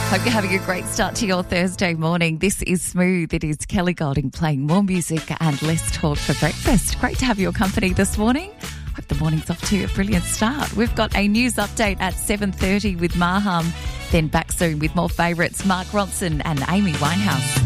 Hope you're having a great start to your Thursday morning. This is Smooth. It is Kelly Golding playing more music and less talk for breakfast. Great to have your company this morning. Hope the morning's off to a brilliant start. We've got a news update at 7:30 with Maham. Then back soon with more favourites, Mark Ronson and Amy Winehouse.